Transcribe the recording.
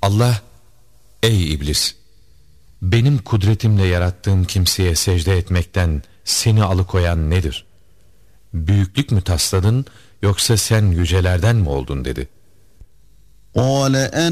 Allah, ey iblis! Benim kudretimle yarattığım kimseye secde etmekten seni alıkoyan nedir? Büyüklük mü tasladın, yoksa sen yücelerden mi oldun dedi. قال